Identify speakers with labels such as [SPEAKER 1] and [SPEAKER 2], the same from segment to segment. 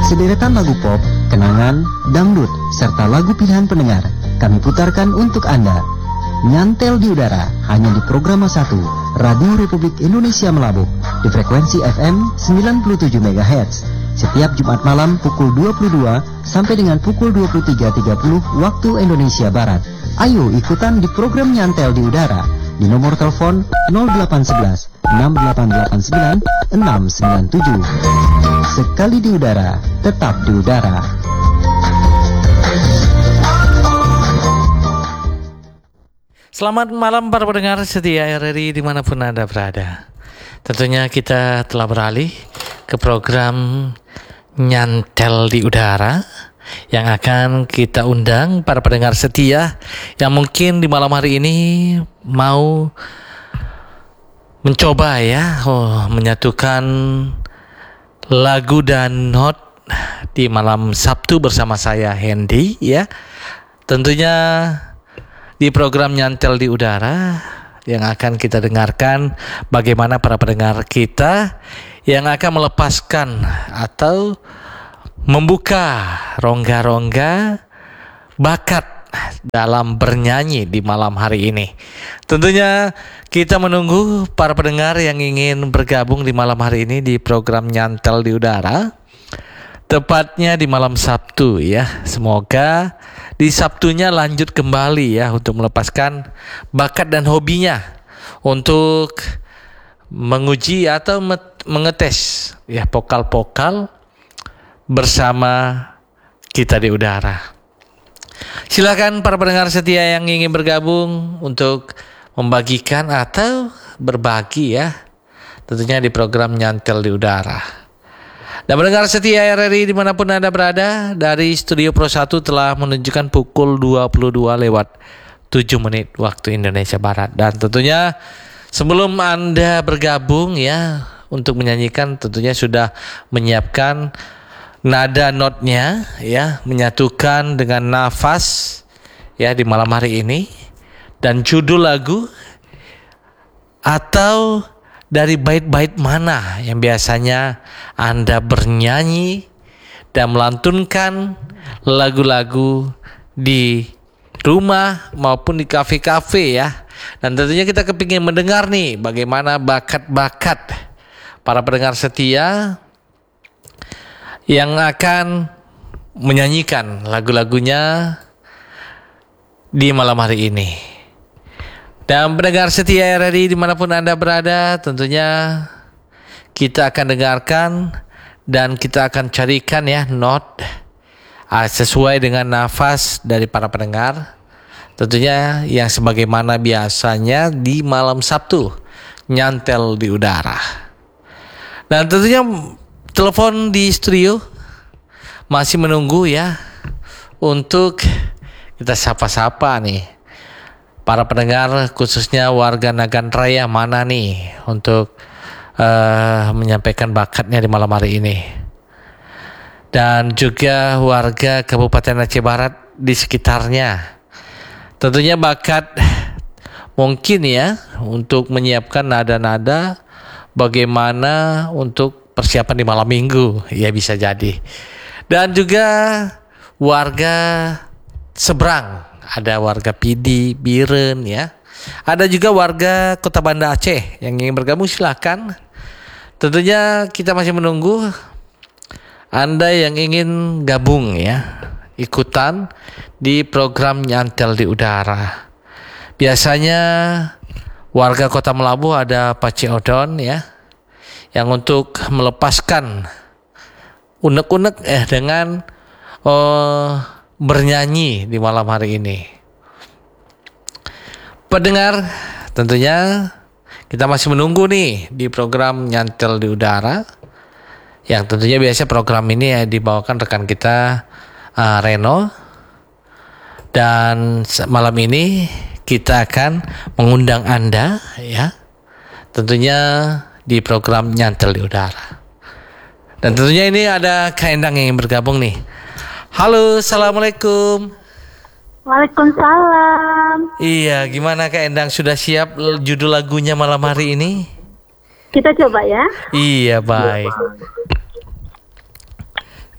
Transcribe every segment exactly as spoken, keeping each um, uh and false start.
[SPEAKER 1] Sederetan lagu pop, kenangan, dangdut, serta lagu pilihan pendengar kami putarkan untuk Anda. Nyantel di udara hanya di Programa satu Radio Republik Indonesia Melabuh di frekuensi F M sembilan puluh tujuh megahertz setiap Jumat malam pukul dua puluh dua sampai dengan pukul dua puluh tiga tiga puluh waktu Indonesia Barat. Ayo ikutan di program Nyantel di udara di nomor telepon nol delapan satu satu enam delapan delapan sembilan enam sembilan tujuh. Sekali di udara, tetap di udara.
[SPEAKER 2] Selamat malam para pendengar setia R R I dimanapun Anda berada. Tentunya kita telah beralih ke program Nyantel di udara yang akan kita undang para pendengar setia yang mungkin di malam hari ini mau mencoba ya oh, menyatukan lagu dan not di malam Sabtu bersama saya Hendy ya. Tentunya di program Nyantel di udara yang akan kita dengarkan bagaimana para pendengar kita yang akan melepaskan atau membuka rongga-rongga bakat dalam bernyanyi di malam hari ini. Tentunya kita menunggu para pendengar yang ingin bergabung di malam hari ini di program Nyantel di udara, tepatnya di malam Sabtu ya. Semoga di Sabtunya lanjut kembali ya untuk melepaskan bakat dan hobinya untuk menguji atau mengetes ya vokal-vokal bersama kita di udara. Silakan para pendengar setia yang ingin bergabung untuk membagikan atau berbagi ya, tentunya di program Nyantel di udara. Dan pendengar setia R R I dimanapun Anda berada, dari Studio Pro satu telah menunjukkan pukul dua puluh dua lewat tujuh menit waktu Indonesia Barat. Dan tentunya sebelum Anda bergabung ya untuk menyanyikan, tentunya sudah menyiapkan nada notnya ya, menyatukan dengan nafas ya di malam hari ini, dan judul lagu atau dari bait-bait mana yang biasanya Anda bernyanyi dan melantunkan lagu-lagu di rumah maupun di kafe-kafe ya. Dan tentunya kita kepingin mendengar nih bagaimana bakat-bakat para pendengar setia yang akan menyanyikan lagu-lagunya di malam hari ini. Dan pendengar setia R R I dimanapun Anda berada, tentunya kita akan dengarkan dan kita akan carikan ya not sesuai dengan nafas dari para pendengar. Tentunya yang sebagaimana biasanya di malam Sabtu Nyantel di udara. Dan tentunya telepon di studio masih menunggu ya untuk kita sapa-sapa nih para pendengar, khususnya warga Nagan Raya mana nih untuk uh, menyampaikan bakatnya di malam hari ini, dan juga warga Kabupaten Aceh Barat di sekitarnya. Tentunya bakat mungkin ya untuk menyiapkan nada-nada bagaimana untuk persiapan di malam minggu ya, bisa jadi. Dan juga warga seberang, ada warga Pidi, Biren ya. Ada juga warga Kota Banda Aceh yang ingin bergabung, silakan. Tentunya kita masih menunggu Anda yang ingin gabung ya, ikutan di program Nyantel di udara. Biasanya warga Kota Melabuh ada Pace Odon ya, yang untuk melepaskan unek-unek eh dengan oh, bernyanyi di malam hari ini. Pendengar, tentunya kita masih menunggu nih di program Nyantel di udara, yang tentunya biasa program ini ya dibawakan rekan kita uh, Reno. Dan malam ini kita akan mengundang Anda ya, tentunya di program Nyantel di udara. Dan tentunya ini ada Kak Endang yang bergabung nih. Halo, assalamualaikum.
[SPEAKER 3] Waalaikumsalam.
[SPEAKER 2] Iya, gimana Kak Endang, sudah siap judul lagunya malam hari ini?
[SPEAKER 3] Kita coba ya.
[SPEAKER 2] Iya, baik.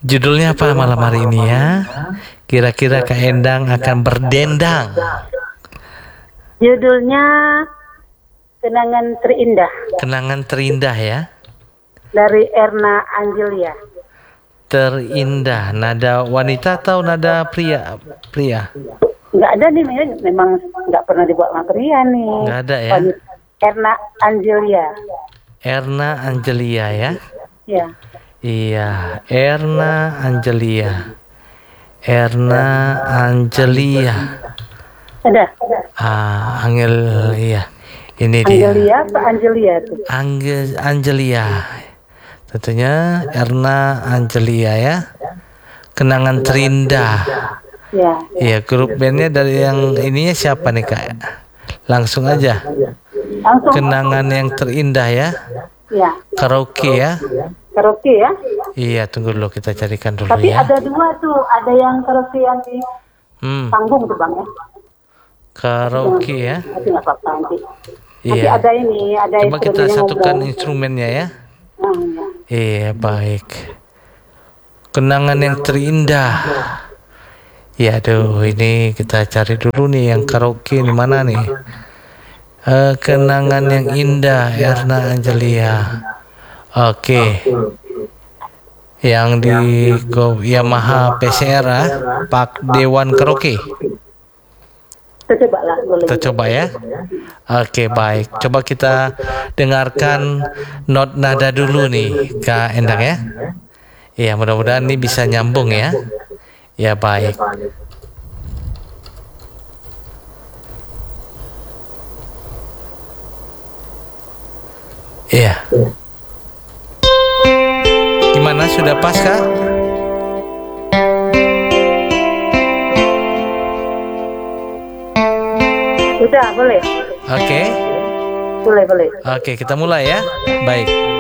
[SPEAKER 2] Judulnya apa malam hari ini ya? Kira-kira Kak Endang akan berdendang.
[SPEAKER 3] Judulnya Kenangan Terindah
[SPEAKER 2] Kenangan terindah ya.
[SPEAKER 3] dari Erna Angelia.
[SPEAKER 2] Terindah, nada wanita atau nada pria? Pria.
[SPEAKER 3] Nggak ada nih, memang nggak pernah dibuat material nih.
[SPEAKER 2] Nggak ada ya.
[SPEAKER 3] Erna Angelia.
[SPEAKER 2] Erna Angelia ya.
[SPEAKER 3] Ya.
[SPEAKER 2] Iya, Erna Angelia. Erna Angelia.
[SPEAKER 3] Ada.
[SPEAKER 2] Ah, Angel iya. Ini dia.
[SPEAKER 3] Angelia apa Angelia tuh?
[SPEAKER 2] Angge, Angelia. Tentunya Erna Angelia ya. Kenangan terindah.
[SPEAKER 3] Ya.
[SPEAKER 2] Iya, grup bandnya dari yang ininya siapa nih Kak? Langsung aja.
[SPEAKER 3] Langsung.
[SPEAKER 2] Kenangan yang terindah ya.
[SPEAKER 3] Ya.
[SPEAKER 2] Karaoke ya.
[SPEAKER 3] Karaoke ya.
[SPEAKER 2] Iya, tunggu dulu kita carikan dulu
[SPEAKER 3] Tapi
[SPEAKER 2] ya.
[SPEAKER 3] ada dua tuh, ada yang karaoke yang di
[SPEAKER 2] Hmm,
[SPEAKER 3] panggung tuh bang ya.
[SPEAKER 2] karaoke ya.
[SPEAKER 3] Tapi nggak apa-apa nanti. Nanti
[SPEAKER 2] Iya.
[SPEAKER 3] ada ini, ada
[SPEAKER 2] Coba kita
[SPEAKER 3] instrumennya
[SPEAKER 2] satukan
[SPEAKER 3] ngobrol.
[SPEAKER 2] instrumennya ya.
[SPEAKER 3] Ah, ya.
[SPEAKER 2] Iya, baik. Kenangan yang terindah. Ya, aduh, ini kita cari dulu nih yang karaoke di mana nih? Eh, kenangan yang indah, Erna Angelia. Oke. Yang di Go Yamaha P C R ah, Pak Dewan Karaoke.
[SPEAKER 3] Kita coba lah, boleh.
[SPEAKER 2] Kita coba ya. Oke, baik. Coba kita dengarkan not nada dulu nih, Kak Endang ya. Iya, mudah-mudahan ini bisa nyambung ya. Ya, baik. Iya. Gimana, sudah pas, Kak?
[SPEAKER 3] Sudah, boleh.
[SPEAKER 2] Oke.
[SPEAKER 3] Boleh, boleh.
[SPEAKER 2] Oke, kita mulai ya. Baik.